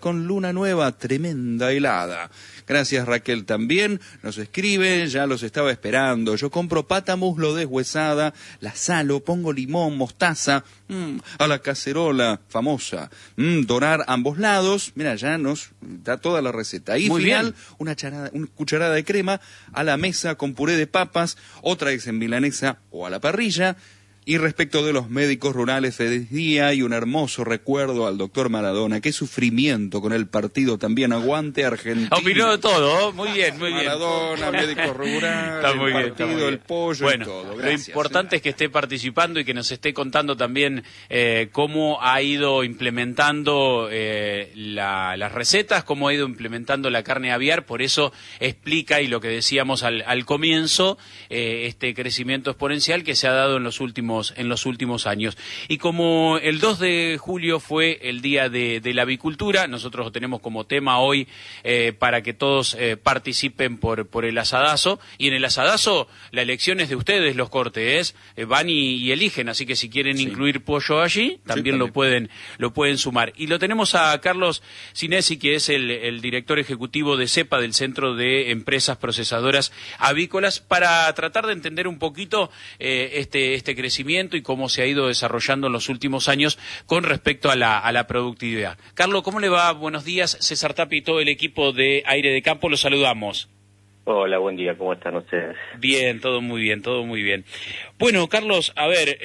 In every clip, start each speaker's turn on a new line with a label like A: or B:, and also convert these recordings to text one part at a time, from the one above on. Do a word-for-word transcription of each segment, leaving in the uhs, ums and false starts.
A: con luna nueva, tremenda helada. Gracias, Raquel, también nos escribe, ya los estaba esperando. Yo compro pata muslo deshuesada, la salo, pongo limón, mostaza, mmm, a la cacerola famosa, mmm, dorar ambos lados. Mira, ya nos da toda la receta. Y
B: Muy
A: final,
B: bien.
A: una, charada, una cucharada de crema a la mesa con puré de papas, otra es en milanesa o a la parrilla. Y respecto de los médicos rurales, feliz día y un hermoso recuerdo al doctor Maradona. Qué sufrimiento con el partido también. Aguante Argentina.
B: Opinó de todo, muy bien, muy bien.
A: Maradona, médicos rurales,
B: Está muy
A: el
B: bien, está
A: partido,
B: muy bien.
A: el pollo
B: Bueno,
A: y todo.
B: lo
A: Gracias,
B: importante
A: ¿eh?
B: es que esté participando y que nos esté contando también eh, cómo ha ido implementando eh, la, las recetas, cómo ha ido implementando la carne aviar. Por eso explica, y lo que decíamos al, al comienzo, eh, este crecimiento exponencial que se ha dado en los últimos, en los últimos años. Y como el dos de julio fue el Día de, de la Avicultura, nosotros lo tenemos como tema hoy eh, para que todos eh, participen por, por el asadazo. Y en el asadazo la elección es de ustedes, los cortes, eh, van y, y eligen, así que si quieren
A: Sí.
B: incluir pollo allí, también,
A: Sí, también
B: lo pueden lo pueden sumar. Y lo tenemos a Carlos Sinesi, que es el, el director ejecutivo de CEPA, del Centro de Empresas Procesadoras Avícolas, para tratar de entender un poquito eh, este, este crecimiento y cómo se ha ido desarrollando en los últimos años con respecto a la, a la productividad. Carlos, ¿cómo le va? Buenos días. César Tapia y todo el equipo de Aire de Campo, los saludamos.
C: Hola, buen día, ¿cómo están ustedes?
B: Bien, todo muy bien, todo muy bien. Bueno, Carlos, a ver,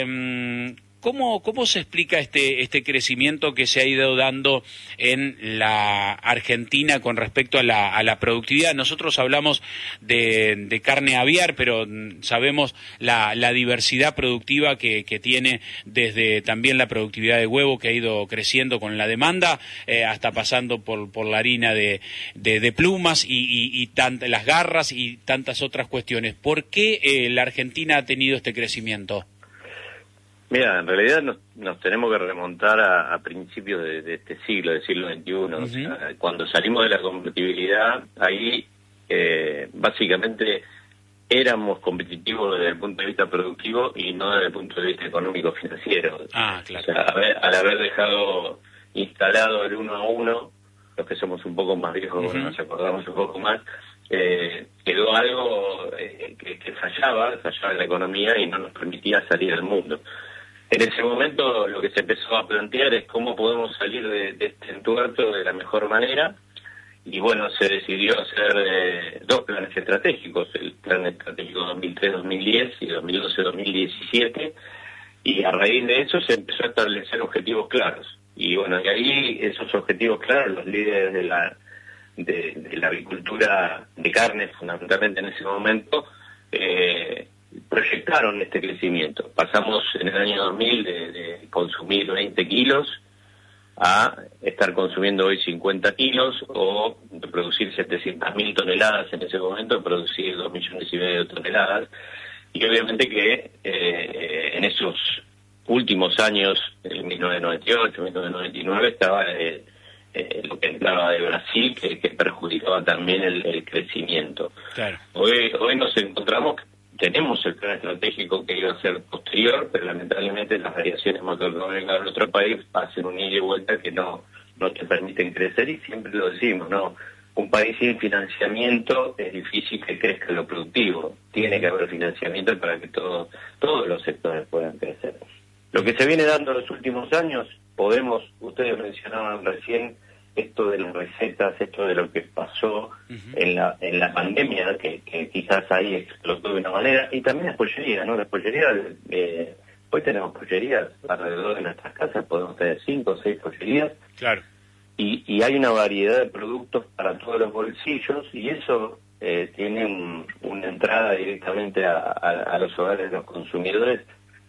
B: eh, ¿cómo, cómo se explica este, este crecimiento que se ha ido dando en la Argentina con respecto a la, a la productividad? Nosotros hablamos de, de carne aviar, pero sabemos la, la diversidad productiva que, que tiene, desde también la productividad de huevo, que ha ido creciendo con la demanda, eh, hasta pasando por, por la harina de, de, de plumas y, y, y tant, las garras y tantas otras cuestiones. ¿Por qué eh, la Argentina ha tenido este crecimiento?
C: Mira, en realidad nos, nos tenemos que remontar a, a principios de, de este siglo, del siglo veintiuno. Uh-huh. O sea, cuando salimos de la competitividad, ahí eh, básicamente éramos competitivos desde el punto de vista productivo y no desde el punto de vista económico-financiero.
B: Ah, claro.
C: O sea, haber, al haber dejado instalado el uno a uno, los que somos un poco más viejos, uh-huh. nos acordamos un poco más, eh, quedó algo eh, que, que fallaba, fallaba en la economía y no nos permitía salir al mundo. En ese momento lo que se empezó a plantear es cómo podemos salir de, de este entuerto de la mejor manera, y bueno, se decidió hacer eh, dos planes estratégicos, el plan estratégico dos mil tres a dos mil diez y dos mil doce a dos mil diecisiete, y a raíz de eso se empezó a establecer objetivos claros. Y bueno, y ahí esos objetivos claros, los líderes de la de, de la avicultura de carne, fundamentalmente en ese momento, eh, proyectaron este crecimiento. Pasamos en el año dos mil de, de consumir veinte kilos a estar consumiendo hoy cincuenta kilos, o de producir setecientas mil toneladas en ese momento, producir dos millones y medio de toneladas. Y obviamente que eh, en esos últimos años, en mil novecientos noventa y ocho, mil novecientos noventa y nueve, estaba eh, eh, lo que entraba de Brasil, que, que perjudicaba también el, el crecimiento.
B: Claro.
C: Hoy, hoy nos encontramos, tenemos el plan estratégico que iba a ser posterior, pero lamentablemente las variaciones macroeconómicas de nuestro país hacen un ida y vuelta que no, no te permiten crecer, y siempre lo decimos, ¿no? Un país sin financiamiento es difícil que crezca lo productivo. Tiene que haber financiamiento para que todo, todos los sectores puedan crecer. Lo que se viene dando en los últimos años, podemos, ustedes mencionaban recién esto de las recetas, esto de lo que pasó uh-huh. en la en la pandemia, que, que quizás ahí explotó de una manera, y también las pollerías, ¿no? Las pollerías, eh, hoy tenemos pollerías alrededor de nuestras casas, podemos tener cinco o seis pollerías.
B: Claro.
C: Y, y hay una variedad de productos para todos los bolsillos, y eso eh, tiene un, una entrada directamente a, a, a los hogares de los consumidores.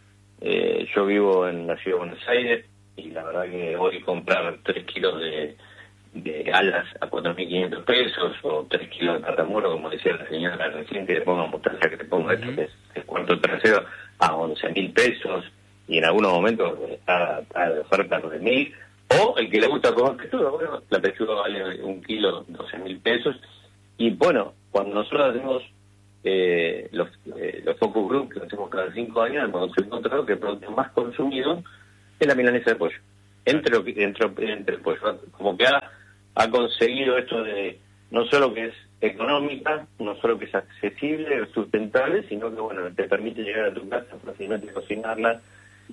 C: Eh, yo vivo en la ciudad de Buenos Aires, y la verdad que hoy comprar tres kilos de, de alas a cuatro mil quinientos pesos, o tres kilos de patamuro, como decía la señora recién, que le ponga mostaza, que le ponga uh-huh. esto, que es cuarto trasero, a once mil pesos, y en algunos momentos está, está de oferta nueve mil. O el que le gusta comer pechuga, bueno, la pechuga vale un kilo, doce mil pesos. Y bueno, cuando nosotros hacemos eh, los, eh, los focus group, que lo hacemos cada cinco años, hemos encontrado que el producto más consumido es la milanesa de pollo. entre lo que entre, entre pues como que ha, ha conseguido esto de no solo que es económica, no solo que es accesible, sustentable, sino que bueno, te permite llegar a tu casa fácilmente, cocinarla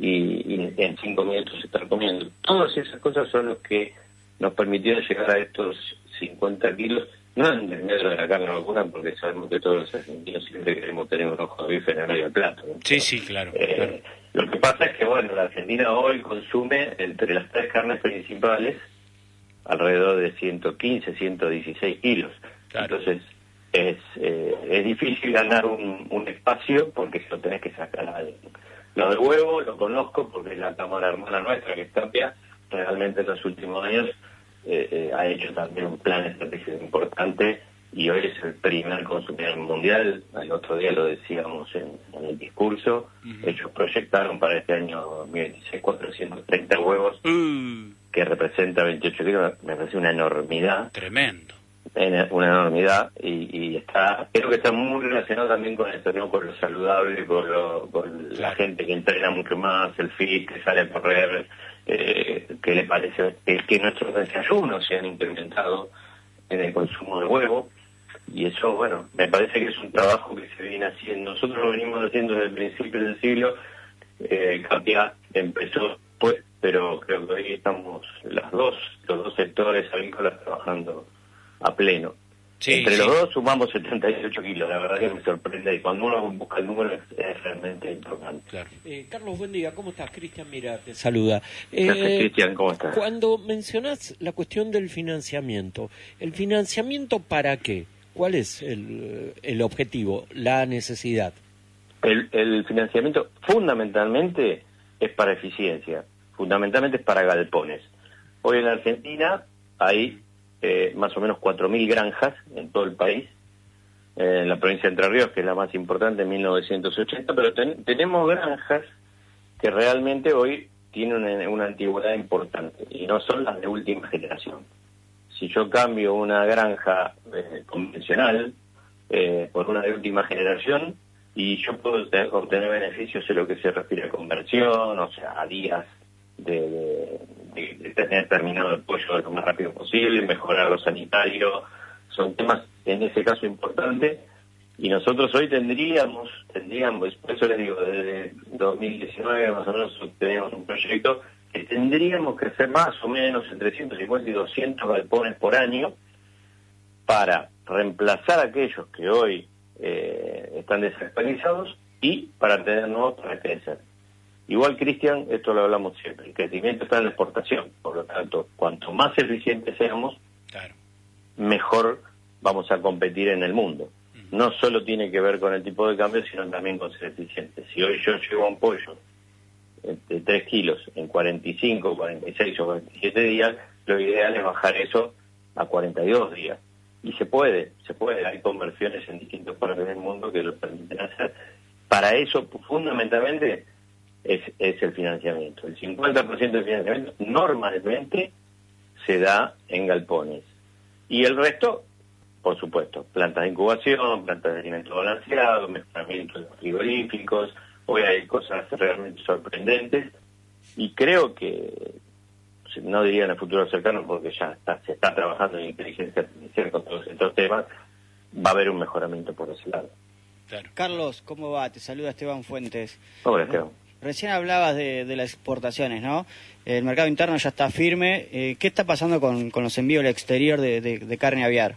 C: y, y en cinco minutos estar comiendo. Todas esas cosas son los que nos permitieron llegar a estos cincuenta kilos, no en el medio de la carne vacuna, porque sabemos que todos los argentinos siempre queremos tener un ojo de bife en el medio del plato, ¿no?
B: Sí, sí, claro,
C: eh,
B: claro.
C: Lo que pasa es que, bueno, la Argentina hoy consume entre las tres carnes principales alrededor de ciento quince, ciento dieciséis kilos. Claro. Entonces, es eh, es difícil ganar un, un espacio porque lo tenés que sacar a alguien. Lo del huevo lo conozco porque es la cámara hermana nuestra, que es Tapia, realmente en los últimos años eh, eh, ha hecho también un plan estratégico importante y hoy es el primer consumidor mundial. El otro día lo decíamos en, en el discurso. Uh-huh. Ellos proyectaron para este año dos mil veintiséis cuatrocientos treinta huevos, uh. que representa veintiocho kilos, me parece una enormidad.
B: Tremendo.
C: Una enormidad, y, y está, creo que está muy relacionado también con esto, ¿no? Con lo saludable, con, lo, con claro. la gente que entrena mucho más, el fit, que sale a correr, eh, que le parece que, que nuestros desayunos se han incrementado en el consumo de huevo. Y eso, bueno, me parece que es un trabajo que se viene haciendo. Nosotros lo venimos haciendo desde el principio del siglo. Eh, Capia empezó pues, pero creo que hoy estamos las dos, los dos sectores agrícolas trabajando a pleno. Sí, Entre sí. los dos sumamos setenta y ocho kilos, la verdad que me sorprende. Y cuando uno busca el número es, es realmente importante.
D: Claro. Eh, Carlos, buen día, ¿cómo estás? Cristian, mira, te saluda.
C: Eh, Cristian, ¿cómo estás?
D: Cuando mencionás la cuestión del financiamiento, ¿el financiamiento para qué? ¿Cuál es el, el objetivo, la necesidad?
C: El, el financiamiento fundamentalmente es para eficiencia, fundamentalmente es para galpones. Hoy en la Argentina hay eh, más o menos cuatro mil granjas en todo el país, eh, en la provincia de Entre Ríos, que es la más importante, en mil novecientos ochenta, pero ten, tenemos granjas que realmente hoy tienen una, una antigüedad importante y no son las de última generación. Si yo cambio una granja eh, convencional eh, por una de última generación, y yo puedo obtener, obtener beneficios en lo que se refiere a conversión, o sea, a días de, de, de, de tener terminado el pollo lo más rápido posible, mejorar lo sanitario, son temas en ese caso importantes, y nosotros hoy tendríamos, tendríamos, por eso les digo, desde dos mil diecinueve más o menos tenemos un proyecto que tendríamos que hacer más o menos entre ciento cincuenta y doscientos galpones por año para reemplazar aquellos que hoy eh, están desactualizados y para tener nuevos para crecer. Igual, Cristian, esto lo hablamos siempre, el crecimiento está en la exportación, por lo tanto, cuanto más eficientes seamos, claro. mejor vamos a competir en el mundo. Uh-huh. No solo tiene que ver con el tipo de cambio, sino también con ser eficientes. Si hoy yo llevo un pollo de tres kilos en cuarenta y cinco, cuarenta y seis o cuarenta y siete días, lo ideal es bajar eso a cuarenta y dos días. Y se puede, se puede, hay conversiones en distintos partes del mundo que lo permiten hacer. Para eso, fundamentalmente, es, es el financiamiento. El cincuenta por ciento del financiamiento normalmente se da en galpones. Y el resto, por supuesto, plantas de incubación, plantas de alimento balanceado, mejoramiento de los frigoríficos. Hoy hay cosas realmente sorprendentes y creo que, no diría en el futuro cercano porque ya está, se está trabajando en inteligencia artificial con todos estos temas, va a haber un mejoramiento por ese lado.
E: Claro. Carlos, ¿cómo va? Te saluda Esteban Fuentes.
C: Hola, Esteban.
E: Recién hablabas de, de las exportaciones, ¿no? El mercado interno ya está firme. Eh, ¿Qué está pasando con, con los envíos al exterior de, de, de carne aviar?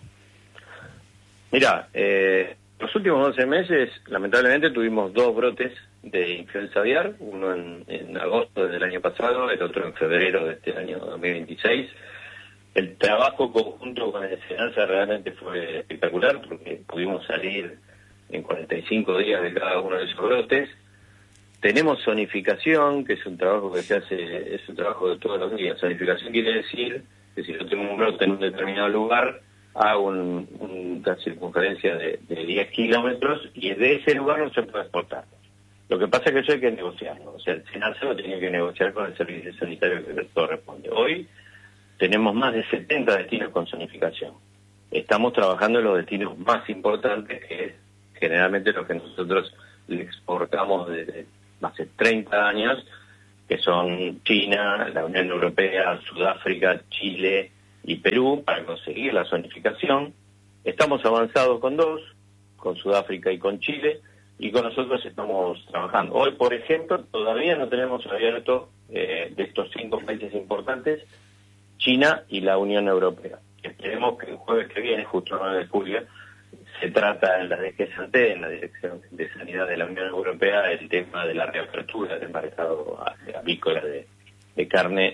C: Mira, eh, los últimos doce meses, lamentablemente, tuvimos dos brotes de influenza aviar, uno en, en agosto del año pasado, el otro en febrero de este año dos mil veintiséis. El trabajo conjunto con el SENASA realmente fue espectacular porque pudimos salir en cuarenta y cinco días de cada uno de esos brotes. Tenemos zonificación, que es un trabajo que se hace, es un trabajo de todos los días. Zonificación quiere decir que si yo tengo un brote en un determinado lugar, hago un, un, una circunferencia de, de diez kilómetros y de ese lugar no se puede exportar. Lo que pasa es que eso hay que negociarlo. O sea, el SENASA lo tiene que negociar con el servicio sanitario que corresponde. Hoy tenemos más de setenta destinos con zonificación. Estamos trabajando en los destinos más importantes, que es generalmente lo que nosotros le exportamos desde hace treinta años, que son China, la Unión Europea, Sudáfrica, Chile y Perú, para conseguir la zonificación. Estamos avanzados con dos, con Sudáfrica y con Chile, y con nosotros estamos trabajando. Hoy, por ejemplo, todavía no tenemos abierto eh, de estos cinco países importantes, China y la Unión Europea. Esperemos que el jueves que viene, justo el nueve de julio, se trata en la D G S A N T E, en la Dirección de Sanidad de la Unión Europea, el tema de la reapertura del mercado avícola de, de carne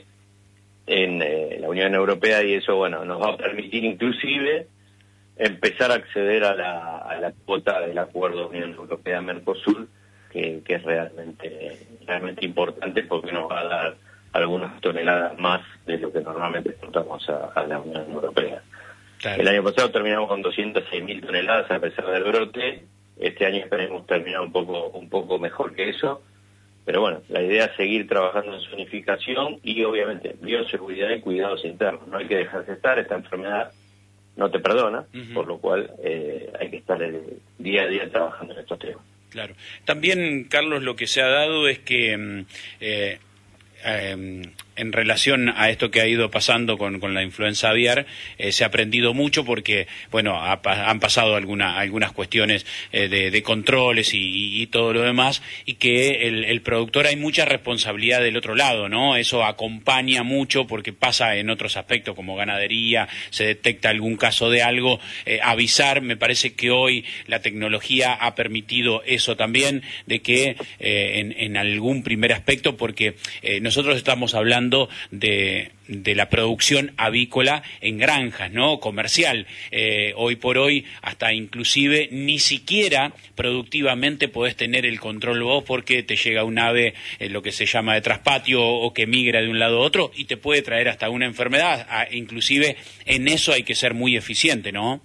C: en eh, la Unión Europea, y eso, bueno, nos va a permitir inclusive empezar a acceder a la, a la cuota del acuerdo Unión Europea-Mercosur, que, que es realmente, realmente importante, porque nos va a dar algunas toneladas más de lo que normalmente exportamos a, a la Unión Europea. Claro. El año pasado terminamos con doscientas seis mil toneladas a pesar del brote. Este año esperemos terminar un poco un poco mejor que eso. Pero bueno, la idea es seguir trabajando en zonificación y obviamente bioseguridad y cuidados internos. No hay que dejarse estar, esta enfermedad no te perdona, uh-huh. por lo cual eh, hay que estar el día a día trabajando en estos temas.
B: Claro. También, Carlos, lo que se ha dado es que eh, eh, en relación a esto que ha ido pasando con, con la influenza aviar, eh, se ha aprendido mucho porque, bueno, ha, han pasado alguna, algunas cuestiones eh, de, de controles y, y todo lo demás, y que el, el productor hay mucha responsabilidad del otro lado, ¿no? Eso acompaña mucho porque pasa en otros aspectos como ganadería, se detecta algún caso de algo, eh, avisar. Me parece que hoy la tecnología ha permitido eso también, de que eh, en, en algún primer aspecto, porque eh, nosotros estamos hablando De, de la producción avícola en granjas, ¿no? Comercial. Eh, hoy por hoy, hasta inclusive, ni siquiera productivamente podés tener el control vos porque te llega un ave, eh, lo que se llama de traspatio, o que migra de un lado a otro, y te puede traer hasta una enfermedad. Ah, inclusive, en eso hay que ser muy eficiente, ¿no?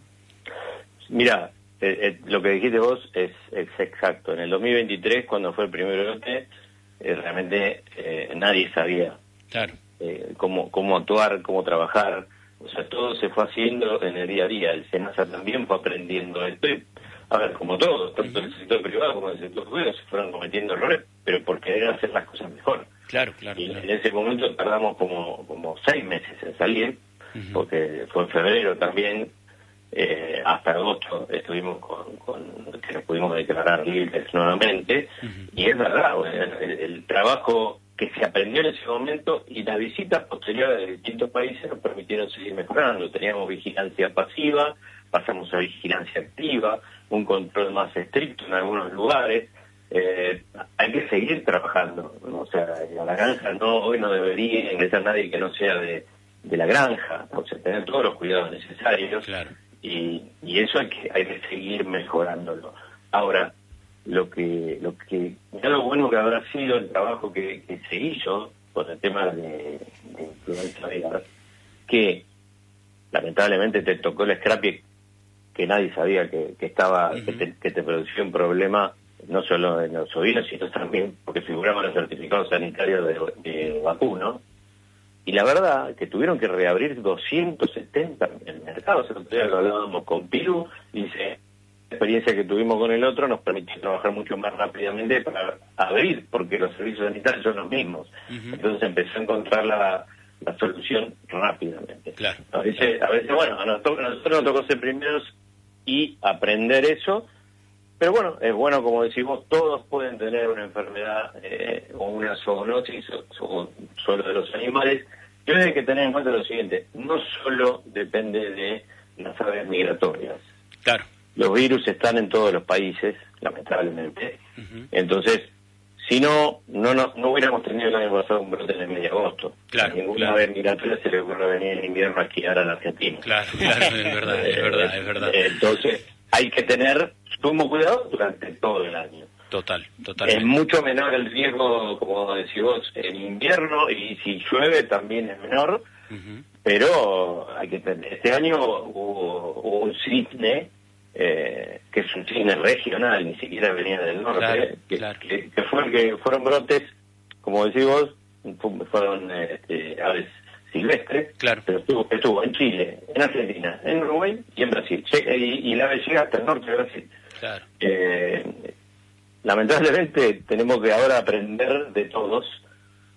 C: Mira, eh, eh, lo que dijiste vos es, es exacto. En el dos mil veintitrés, cuando fue el primer brote, eh, realmente eh, nadie sabía
B: Claro.
C: Eh, cómo, cómo actuar, cómo trabajar. O sea, todo se fue haciendo en el día a día. El SENASA también fue aprendiendo esto. Y, a ver, como todo, tanto en el sector privado como en el sector público se fueron cometiendo errores, pero por querer hacer las cosas mejor.
B: Claro, claro.
C: Y
B: claro.
C: en ese momento tardamos como, como seis meses en salir, uh-huh. porque fue en febrero también, eh, hasta agosto estuvimos con, con que nos pudimos declarar libres nuevamente, uh-huh. y es verdad, el, el, el trabajo que se aprendió en ese momento y las visitas posteriores de distintos países nos permitieron seguir mejorando. Teníamos vigilancia pasiva, pasamos a vigilancia activa, un control más estricto en algunos lugares. Eh, hay que seguir trabajando, ¿no? O sea, a la granja no, hoy no debería ingresar nadie que no sea de, de la granja, o sea, tener todos los cuidados necesarios.
B: Claro. y,
C: y eso hay que, hay que seguir mejorándolo. Ahora, lo que lo que ya lo bueno que habrá sido el trabajo que, que se hizo por el tema de, de influenza aviar, que lamentablemente te tocó el scrapie que nadie sabía que, que estaba uh-huh. que, te, que te producía un problema no solo en los ovinos, sino también porque figuraban los certificados sanitarios de, de vacuno. Y la verdad que tuvieron que reabrir doscientos setenta en el mercado. El otro día lo hablábamos con Piru, dice, la experiencia que tuvimos con el otro nos permitió trabajar mucho más rápidamente para abrir, porque los servicios sanitarios son los mismos. Uh-huh. Entonces empezó a encontrar la, la solución rápidamente.
B: Claro,
C: a veces,
B: claro.
C: a veces bueno, a nosotros, a nosotros nos tocó ser primeros y aprender eso, pero bueno, es bueno, como decimos, todos pueden tener una enfermedad eh, o una zoonosis o, o solo de los animales. Yo hay que tener en cuenta lo siguiente, no solo depende de las aves migratorias.
B: Claro.
C: Los virus están en todos los países, lamentablemente. Uh-huh. Entonces, si no, no, no, no hubiéramos tenido el año pasado un brote en el mes de agosto.
B: Claro,
C: a ninguna
B: claro.
C: ave migratoria se le ocurre venir en invierno a esquiar a la Argentina.
B: Claro, claro, es verdad, es verdad, es verdad.
C: Entonces, hay que tener sumo cuidado durante todo el año.
B: Total, totalmente.
C: Es mucho menor el riesgo, como decís vos, en invierno, y si llueve también es menor, uh-huh. pero hay que tener. Este año hubo, hubo un cisne, eh, que es un cisne regional, ni siquiera venía del norte,
B: claro,
C: que,
B: claro.
C: Que, que fue el que fueron brotes, como decís vos, fueron este, aves silvestres,
B: claro.
C: pero estuvo, estuvo en Chile, en Argentina, en Uruguay y en Brasil, y, y la ave llega hasta el norte de Brasil.
B: Claro.
C: Eh, lamentablemente tenemos que ahora aprender de todos,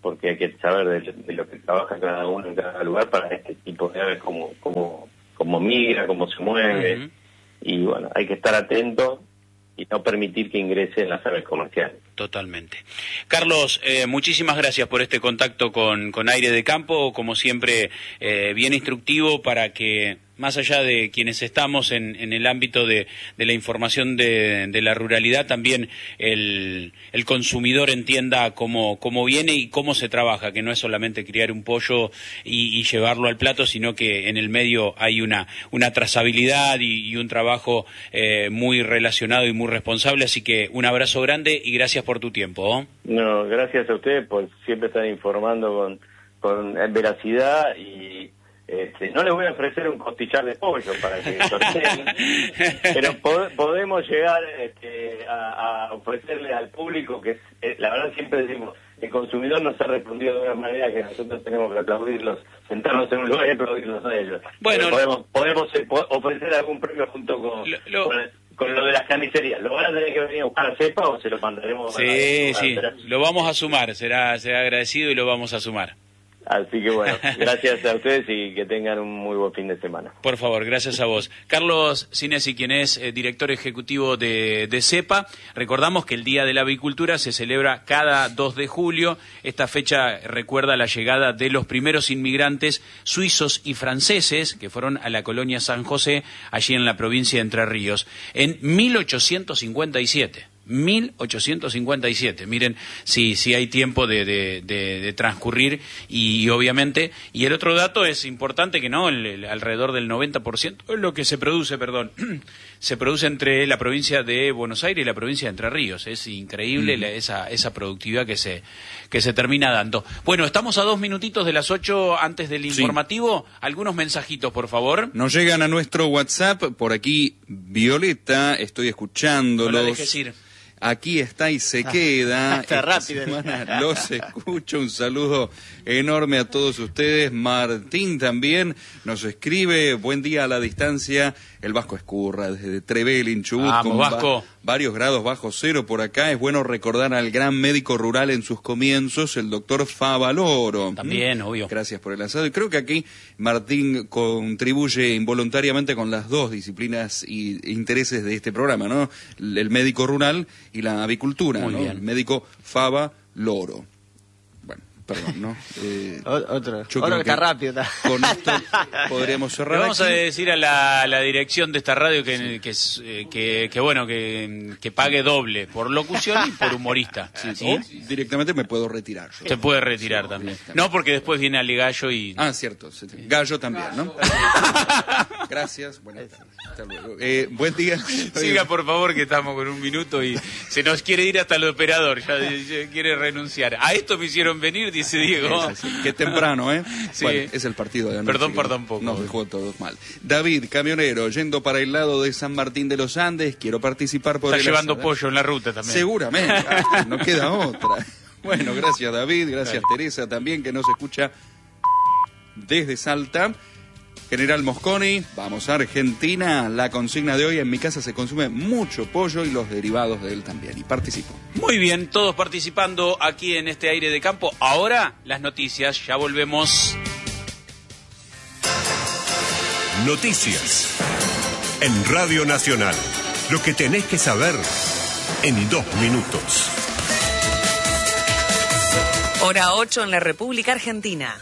C: porque hay que saber de, de lo que trabaja cada uno en cada lugar para este tipo de aves, cómo, cómo, cómo migra, cómo se mueve, uh-huh. y bueno, hay que estar atento y no permitir que ingresen las aves comerciales.
B: Totalmente. Carlos, eh, muchísimas gracias por este contacto con, con Aire de Campo, como siempre, eh, bien instructivo para que, más allá de quienes estamos en, en el ámbito de, de la información de, de la ruralidad, también el, el consumidor entienda cómo, cómo viene y cómo se trabaja, que no es solamente criar un pollo y, y llevarlo al plato, sino que en el medio hay una, una trazabilidad y, y un trabajo eh, muy relacionado y muy responsable, así que un abrazo grande y gracias por tu tiempo. ¿eh?
C: No, gracias a ustedes por siempre estar informando con, con veracidad y este, no les voy a ofrecer un costillar de pollo para que sorteen, pero pod podemos llegar este, a, a ofrecerle al público que eh, la verdad siempre decimos, el consumidor nos ha respondido de una manera que nosotros tenemos que aplaudirlos, sentarnos en un lugar y aplaudirlos a ellos.
B: Bueno,
C: podemos, podemos eh, ofrecer algún premio junto con, lo, lo... con el, con lo de las carnicerías. ¿Lo van a tener que venir a buscar a CEPA o se lo mandaremos?
B: Sí, a sí, lo vamos a sumar, será, será agradecido y lo vamos a sumar.
C: Así que bueno, gracias a ustedes y que tengan un muy buen fin de semana.
B: Por favor, gracias a vos. Carlos Sinesi, quien es eh, director ejecutivo de, de CEPA, recordamos que el Día de la Avicultura se celebra cada dos de julio. Esta fecha recuerda la llegada de los primeros inmigrantes suizos y franceses que fueron a la colonia San José, allí en la provincia de Entre Ríos, en mil ochocientos cincuenta y siete. mil ochocientos cincuenta y siete. Miren si, si hay tiempo de, de, de, de transcurrir y, y obviamente, y el otro dato es importante que no, el, el, alrededor del noventa por ciento es lo que se produce, perdón, se produce entre la provincia de Buenos Aires y la provincia de Entre Ríos. Es increíble mm. la, esa, esa productividad que se, que se termina dando. Bueno, estamos a dos minutitos de las ocho antes del informativo. Sí. Algunos mensajitos, por favor.
A: Nos llegan a nuestro WhatsApp, por aquí Violeta, estoy escuchándolos.
B: No la dejes ir.
A: Aquí está y se queda.
E: Está rápido.
A: Los escucho. Un saludo enorme a todos ustedes. Martín también nos escribe. Buen día a la distancia. El Vasco Escurra desde Trevelin, Chubut.
B: Vamos,
A: con
B: Vasco.
A: Va varios grados bajo cero por acá. Es bueno recordar al gran médico rural en sus comienzos, el doctor Favaloro.
B: También,
A: ¿Mm?
B: obvio.
A: Gracias por el asado. Y creo que aquí Martín contribuye involuntariamente con las dos disciplinas e intereses de este programa, ¿no? El médico rural y la avicultura,
B: Muy
A: ¿no?
B: bien.
A: El médico Favaloro. Bueno, perdón, ¿no? Eh,
E: otro, otro que está rápido. Está.
A: Con esto podríamos cerrar.
B: Le vamos
A: aquí.
B: a decir a la, la dirección de esta radio que, que, eh, que, que bueno, que, que pague doble por locución y por humorista.
A: Sí,
B: ¿sí?
A: o directamente me puedo retirar. Yo.
B: Se puede retirar sí, también. No, porque después viene Ale Gallo y...
A: Ah, cierto. Gallo también, ¿no? Gracias. Bueno, hasta luego. Eh, buen día.
B: Siga, por favor, que estamos con un minuto y se nos quiere ir hasta el operador. Ya, ya quiere renunciar. A esto me hicieron venir, dice Diego.
A: Sí, sí, qué temprano, ¿eh?
B: Sí.
A: Bueno, es el partido de anoche.
B: Perdón, perdón, poco.
A: Nos dejó todos mal. David, camionero, yendo para el lado de San Martín de los Andes, quiero participar por
B: Está
A: el
B: llevando
A: asado.
B: pollo en la ruta también.
A: Seguramente, no queda otra. Bueno, gracias David, gracias claro. Teresa también, que nos escucha desde Salta. General Mosconi, vamos a Argentina. La consigna de hoy: en mi casa se consume mucho pollo y los derivados de él también. Y participo.
B: Muy bien, todos participando aquí en este Aire de Campo. Ahora las noticias, ya volvemos.
F: Noticias en Radio Nacional. Lo que tenés que saber en dos minutos.
G: Hora ocho en la República Argentina.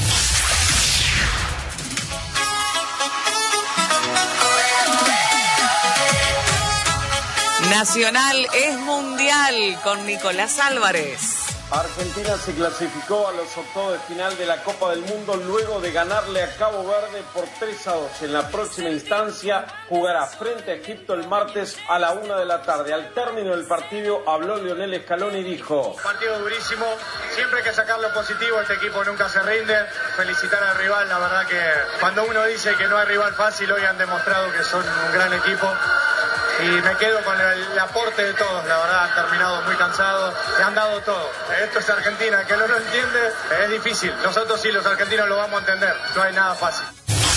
G: Nacional es mundial con Nicolás Álvarez.
H: Argentina se clasificó a los octavos de final de la Copa del Mundo luego de ganarle a Cabo Verde por tres a dos. En la próxima instancia jugará frente a Egipto el martes a la una de la tarde. Al término del partido habló Lionel Scaloni y dijo:
I: partido durísimo, siempre hay que sacar lo positivo, este equipo nunca se rinde. Felicitar al rival, la verdad que cuando uno dice que no hay rival fácil, hoy han demostrado que son un gran equipo. Y me quedo con el, el aporte de todos, la verdad, han terminado muy cansados, y han dado todo. Esto es Argentina, que no lo entiende, es difícil. Nosotros sí, los argentinos lo vamos a entender, no hay nada fácil.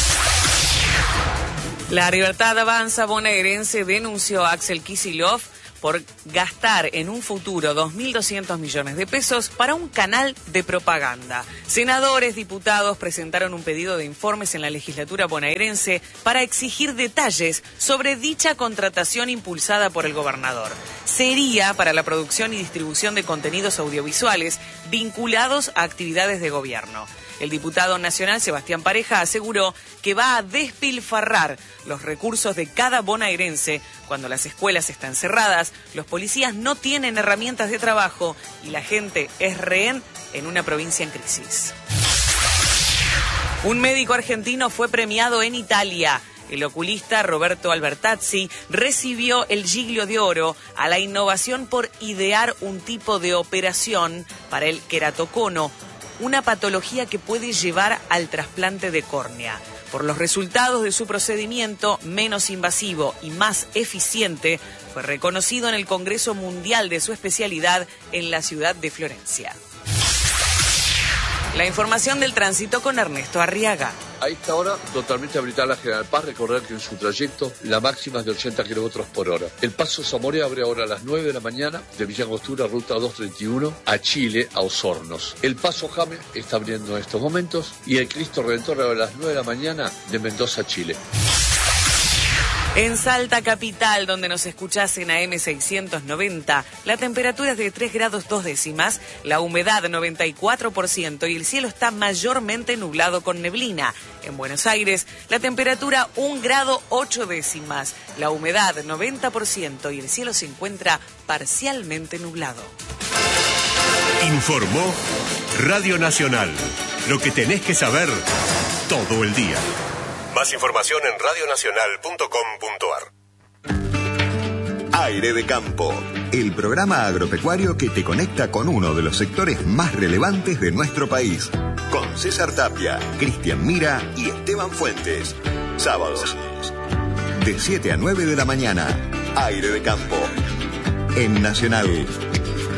G: La Libertad Avanza bonaerense denunció a Axel Kicillof por gastar en un futuro dos mil doscientos millones de pesos para un canal de propaganda. Senadores, diputados presentaron un pedido de informes en la legislatura bonaerense para exigir detalles sobre dicha contratación impulsada por el gobernador. Sería para la producción y distribución de contenidos audiovisuales vinculados a actividades de gobierno. El diputado nacional Sebastián Pareja aseguró que va a despilfarrar los recursos de cada bonaerense cuando las escuelas están cerradas, los policías no tienen herramientas de trabajo y la gente es rehén en una provincia en crisis. Un médico argentino fue premiado en Italia. El oculista Roberto Albertazzi recibió el Giglio de Oro a la innovación por idear un tipo de operación para el queratocono, una patología que puede llevar al trasplante de córnea. Por los resultados de su procedimiento, menos invasivo y más eficiente, fue reconocido en el Congreso Mundial de su especialidad en la ciudad de Florencia. La información del tránsito con Ernesto Arriaga.
J: A esta hora, totalmente habilitada la General Paz. Recordar que en su trayecto la máxima es de ochenta kilómetros por hora. El paso Zamoré abre ahora a las nueve de la mañana de Villa Angostura, ruta doscientos treinta y uno, a Chile, a Osornos. El paso Jame está abriendo en estos momentos y el Cristo Redentor abre a las nueve de la mañana de Mendoza a Chile.
G: En Salta Capital, donde nos escuchás en A M seiscientos noventa, la temperatura es de tres grados dos décimas, la humedad noventa y cuatro por ciento y el cielo está mayormente nublado con neblina. En Buenos Aires, la temperatura un grado ocho décimas, la humedad noventa por ciento y el cielo se encuentra parcialmente nublado.
F: Informó Radio Nacional. Lo que tenés que saber todo el día. Más información en radio nacional punto com punto a r.
K: Aire de Campo, el programa agropecuario que te conecta con uno de los sectores más relevantes de nuestro país. Con César Tapia, Cristian Mira y Esteban Fuentes. Sábados, de siete a nueve de la mañana. Aire de Campo, en Nacional